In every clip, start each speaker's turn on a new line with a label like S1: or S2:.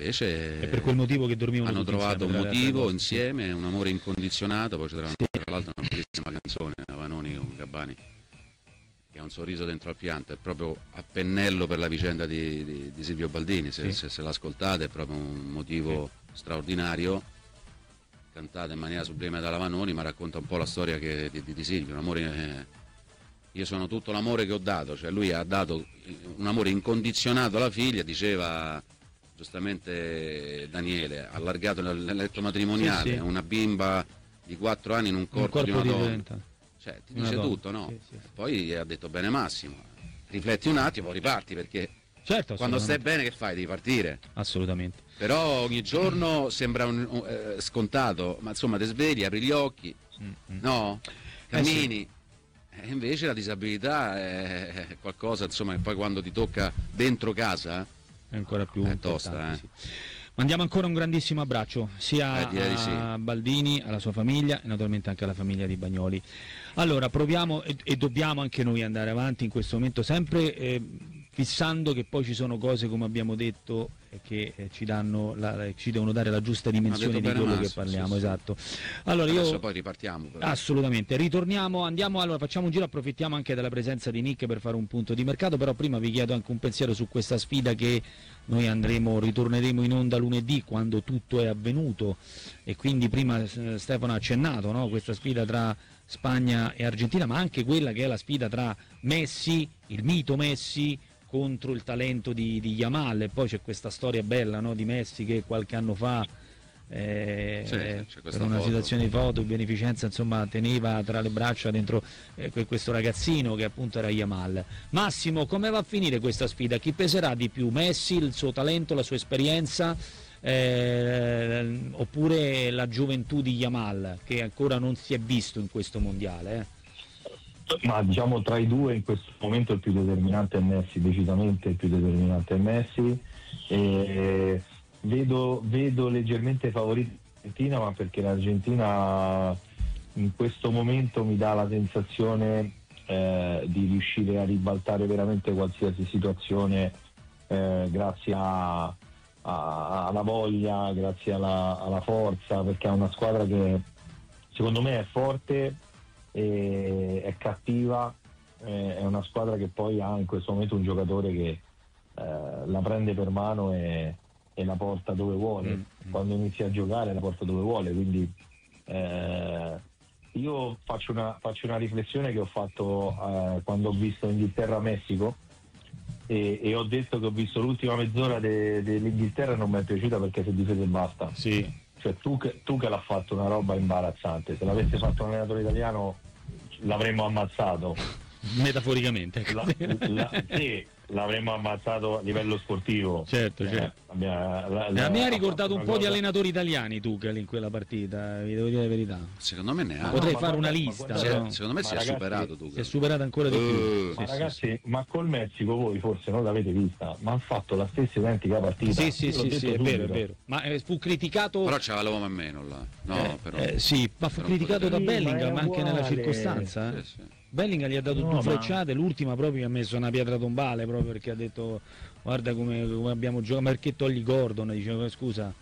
S1: invece
S2: è per quel motivo che dormivano
S1: hanno
S2: tutti
S1: trovato un
S2: insieme,
S1: motivo insieme, un amore incondizionato. Poi c'era tra l'altro una bellissima canzone, Vanoni con Gabbani, che ha un sorriso dentro al pianto, è proprio a pennello per la vicenda di Silvio Baldini, se l'ascoltate è proprio un motivo straordinario, cantata in maniera sublime da Vanoni, ma racconta un po' la storia di Silvio, un amore, io sono tutto l'amore che ho dato, cioè lui ha dato un amore incondizionato alla figlia, diceva giustamente Daniele, allargato nel letto matrimoniale, una bimba di 4 anni in un corpo di una donna, cioè ti dice tutto, no? Poi ha detto bene Massimo, rifletti un attimo, riparti, perché
S2: certo,
S1: quando stai bene che fai? Devi partire.
S2: Assolutamente.
S1: Però ogni giorno sembra scontato, ma insomma ti svegli, apri gli occhi, no? Cammini. E invece la disabilità è qualcosa, insomma, che poi quando ti tocca dentro casa
S2: è ancora più
S1: tosta.
S2: Sì. Mandiamo ancora un grandissimo abbraccio sia a Baldini, alla sua famiglia e naturalmente anche alla famiglia di Bagnoli. Allora proviamo e dobbiamo anche noi andare avanti in questo momento, sempre fissando che poi ci sono cose, come abbiamo detto, che ci devono dare la giusta dimensione di quello che parliamo, esatto. Allora
S1: adesso poi ripartiamo. Però.
S2: Assolutamente, ritorniamo, allora facciamo un giro, approfittiamo anche della presenza di Nick per fare un punto di mercato, però prima vi chiedo anche un pensiero su questa sfida che noi ritorneremo in onda lunedì quando tutto è avvenuto, e quindi prima Stefano ha accennato, no? Questa sfida tra Spagna e Argentina, ma anche quella che è la sfida tra Messi, il mito Messi, contro il talento di Yamal, e poi c'è questa storia bella, no, di Messi che qualche anno fa per una situazione di foto di beneficenza, insomma, teneva tra le braccia dentro questo ragazzino che appunto era Yamal. Massimo, come va a finire questa sfida? Chi peserà di più? Messi, il suo talento, la sua esperienza, oppure la gioventù di Yamal, che ancora non si è visto in questo mondiale?
S3: Ma diciamo tra i due in questo momento il più determinante è Messi, decisamente il più determinante è Messi. Vedo leggermente favorita l'Argentina, ma perché l'Argentina in questo momento mi dà la sensazione di riuscire a ribaltare veramente qualsiasi situazione, grazie alla voglia, grazie alla forza, perché è una squadra che secondo me è forte, è cattiva, è una squadra che poi ha in questo momento un giocatore che la prende per mano e la porta dove vuole, quando inizia a giocare la porta dove vuole, quindi io faccio una riflessione che ho fatto quando ho visto Inghilterra-Messico e ho detto che ho visto l'ultima mezz'ora dell'Inghilterra e non mi è piaciuta perché si è difesa e basta.
S2: Sì.
S3: Cioè tu che l'ha fatto una roba imbarazzante, se l'avesse fatto un allenatore italiano l'avremmo ammazzato.
S2: Metaforicamente.
S3: Sì, l'avremmo ammazzato a livello sportivo.
S2: Certo. A me ha ricordato un po' di allenatori italiani Tuchel in quella partita, vi devo dire la verità.
S1: Secondo me ne ha.
S2: Potrei fare una lista.
S1: Secondo me si è superato Tuchel.
S2: Si è superato ancora di più.
S3: Ma ragazzi, ma col Messico voi forse non l'avete vista, ma ha fatto la stessa identica partita.
S2: Sì, è vero. Ma fu criticato.
S1: Però c'aveva l'uomo a meno là. No, però.
S2: Sì, ma fu criticato da Bellingham anche nella circostanza.
S1: Sì.
S2: Bellingham gli ha dato 2 frecciate, l'ultima proprio gli ha messo una pietra tombale, proprio perché ha detto guarda come abbiamo giocato, ma perché togli Gordon? Diceva scusa.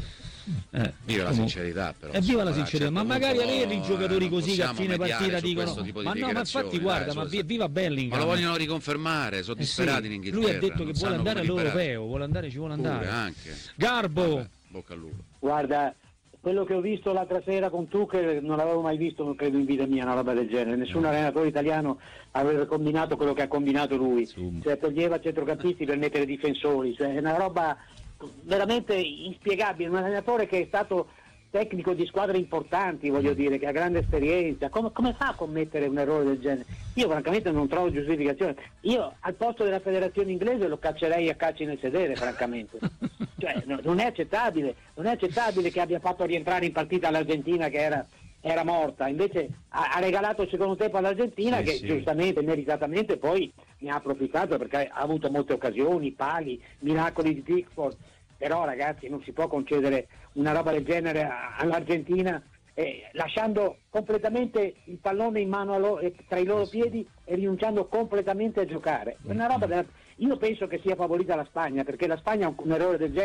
S1: Viva la sincerità, però.
S2: Viva la sincerità, ma magari avere i giocatori così che a fine partita dicono
S1: ma no,
S2: ma infatti guarda, ma viva Bellingham.
S1: Ma lo vogliono riconfermare, sono disperati in Inghilterra.
S2: Lui ha detto che vuole andare all'Europeo, ci vuole andare.
S1: Anche.
S2: Garbo.
S1: Bocca al lupo.
S4: Guarda, quello che ho visto l'altra sera con Tuchel non l'avevo mai visto, credo, in vita mia, una roba del genere. Nessun allenatore italiano aveva combinato quello che ha combinato lui. Cioè toglieva centrocampisti per mettere difensori, cioè è una roba veramente inspiegabile. Un allenatore che è stato tecnico di squadre importanti, voglio dire, che ha grande esperienza, come fa a commettere un errore del genere? Io francamente non trovo giustificazione. Io al posto della federazione inglese lo caccerei a calci nel sedere, francamente. Cioè non è accettabile che abbia fatto rientrare in partita l'Argentina che era morta, invece ha regalato il secondo tempo all'Argentina giustamente, meritatamente poi ne ha approfittato perché ha avuto molte occasioni, pali, miracoli di Pickford. Però ragazzi non si può concedere una roba del genere all'Argentina, lasciando completamente il pallone in mano tra i loro piedi e rinunciando completamente a giocare. È una roba io penso che sia favorita la Spagna, perché la Spagna un errore del genere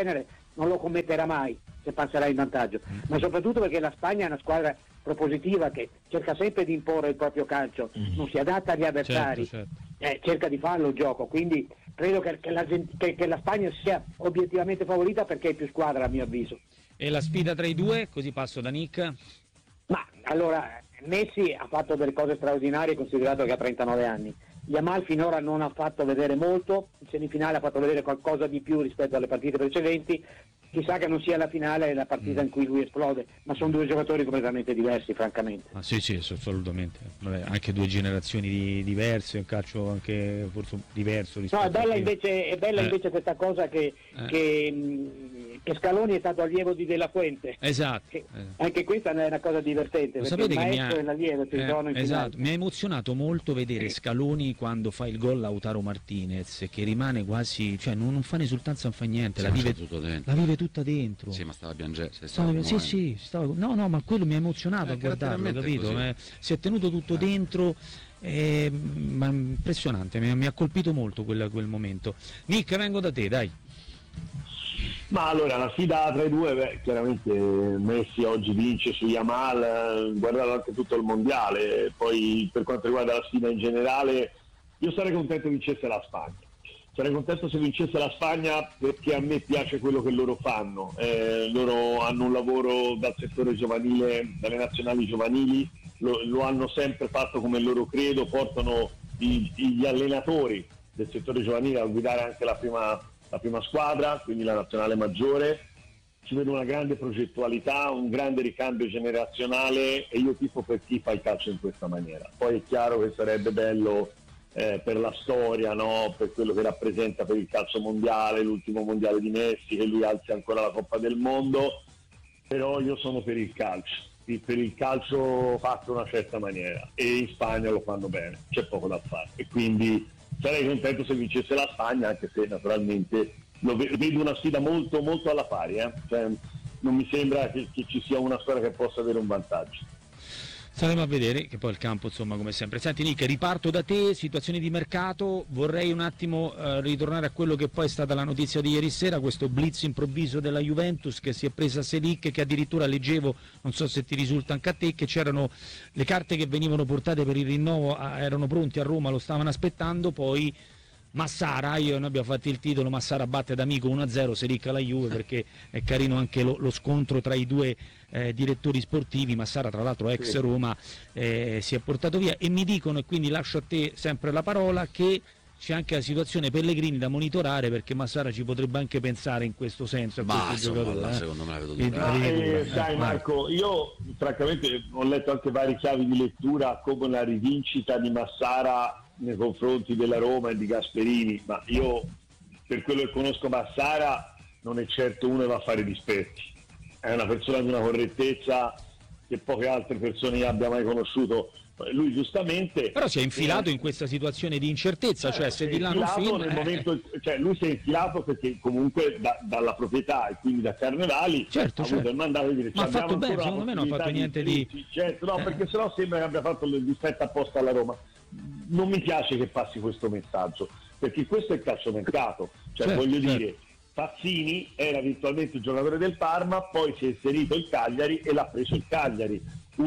S4: non lo commetterà mai se passerà in vantaggio, ma soprattutto perché la Spagna è una squadra propositiva che cerca sempre di imporre il proprio calcio, non si adatta agli avversari, cerca di farlo il gioco, quindi credo che la Spagna sia obiettivamente favorita perché è più squadra a mio avviso.
S2: E la sfida tra i due, così passo da Nick?
S4: Ma allora, Messi ha fatto delle cose straordinarie considerato che ha 39 anni. Yamal finora non ha fatto vedere molto, in semifinale ha fatto vedere qualcosa di più rispetto alle partite precedenti, chissà che non sia la finale la partita in cui lui esplode, ma sono due giocatori completamente diversi francamente.
S2: Sì, assolutamente. Vabbè, anche due generazioni diverse, un calcio anche forse diverso rispetto
S4: è bella invece questa cosa che Scaloni è stato allievo di De La Fuente.
S2: Esatto.
S4: Anche questa è una cosa divertente,
S2: lo
S4: perché il
S2: sapete
S4: maestro e l'allievo si trovano in finale.
S2: Mi ha emozionato molto vedere Scaloni quando fa il gol Lautaro Martinez, che rimane quasi, cioè non fa esultanza, non fa niente, la vive tutta dentro.
S1: Sì, ma stava piangendo.
S2: No, ma quello mi ha emozionato a guardarlo, capito? Si è tenuto tutto dentro. Ma impressionante, mi ha colpito molto quel momento. Nick, vengo da te, dai.
S5: Ma allora la sfida tra i due, chiaramente Messi oggi vince su Yamal, guardato anche tutto il mondiale. Poi per quanto riguarda la sfida in generale, io sarei contento vincesse la Spagna. Sarei contento se vincesse la Spagna perché a me piace quello che loro fanno. Loro hanno un lavoro dal settore giovanile, dalle nazionali giovanili, lo hanno sempre fatto come loro credo, portano gli allenatori del settore giovanile a guidare anche la prima squadra, quindi la nazionale maggiore. Ci vedo una grande progettualità, un grande ricambio generazionale e io tifo per chi fa il calcio in questa maniera. Poi è chiaro che sarebbe bello per la storia, no? Per quello che rappresenta per il calcio mondiale, l'ultimo mondiale di Messi, che lui alzi ancora la Coppa del Mondo, però io sono per il calcio fatto in una certa maniera e in Spagna lo fanno bene, c'è poco da fare e quindi sarei contento se vincesse la Spagna, anche se naturalmente vedo una sfida molto molto alla pari, cioè, non mi sembra che ci sia una squadra che possa avere un vantaggio.
S2: Staremo a vedere, che poi il campo insomma come sempre. Senti Nick, riparto da te, situazione di mercato, vorrei un attimo ritornare a quello che poi è stata la notizia di ieri sera, questo blitz improvviso della Juventus che si è presa Selic, che addirittura leggevo, non so se ti risulta anche a te, che c'erano le carte che venivano portate per il rinnovo, erano pronti a Roma, lo stavano aspettando, poi Massara, noi abbiamo fatto il titolo Massara batte d'amico 1-0 Selic alla Juve, perché è carino anche lo scontro tra i due direttori sportivi. Massara tra l'altro ex Roma si è portato via, e mi dicono, e quindi lascio a te sempre la parola, che c'è anche la situazione Pellegrini da monitorare, perché Massara ci potrebbe anche pensare in questo senso a questo giocatore.
S1: Secondo me la vedo
S5: sai Marco, io francamente ho letto anche varie chiavi di lettura come la rivincita di Massara nei confronti della Roma e di Gasperini, ma io per quello che conosco Massara non è certo uno che va a fare dispetti, è una persona di una correttezza che poche altre persone abbia mai conosciuto. Lui giustamente
S2: però si è infilato in questa situazione di incertezza, cioè se di là non firma
S5: lui si è infilato perché comunque dalla proprietà e quindi da Carnevali ha avuto il mandato di dire,
S2: ma ha fatto bene, secondo me non ha fatto niente di
S5: perché sennò sembra che abbia fatto il difetto apposta alla Roma. Non mi piace che passi questo messaggio, perché questo è il calciomercato, dire, Pazzini era virtualmente il giocatore del Parma, poi si è inserito il Cagliari e l'ha preso il Cagliari.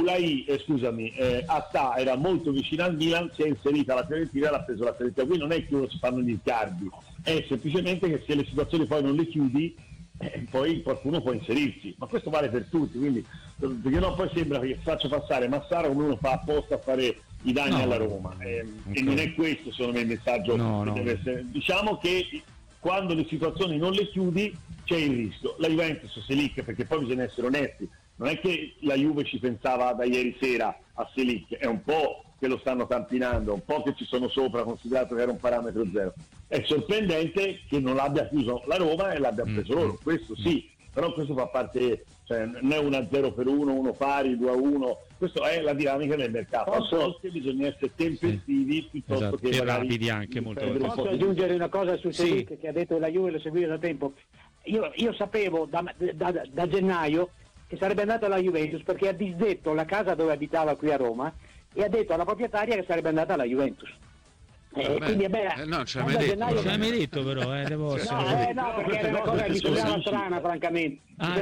S5: Attà era molto vicino al Milan, si è inserita la Fiorentina e l'ha preso la Fiorentina. Qui non è che uno si fanno gli incardi, è semplicemente che se le situazioni poi non le chiudi poi qualcuno può inserirsi, ma questo vale per tutti, quindi perché no, poi sembra che faccia passare Massara come uno fa apposta a fare i danni alla Roma, e non è questo secondo me il messaggio che deve essere. Diciamo che quando le situazioni non le chiudi c'è il rischio. La Juventus Selic, perché poi bisogna essere onesti, non è che la Juve ci pensava da ieri sera a Selic, è un po' che lo stanno tampinando, un po' che ci sono sopra, considerato che era un parametro zero. È sorprendente che non l'abbia chiuso la Roma e l'abbia preso loro, questo sì, però questo fa parte, cioè non è 1-0 per uno pari, 2-1, questo è la dinamica del mercato. A volte bisogna essere tempestivi piuttosto che
S2: rapidi anche molto.
S4: Posso aggiungere una cosa su Selic che ha detto la Juve, lo seguiva da tempo. Io sapevo da gennaio che sarebbe andato alla Juventus, perché ha disdetto la casa dove abitava qui a Roma e ha detto alla proprietaria che sarebbe andata alla Juventus. Quindi
S1: no, ce l'hai mai detto,
S2: ce l'hai mai detto però,
S4: no, perché era una cosa che mi sembrava strana, francamente.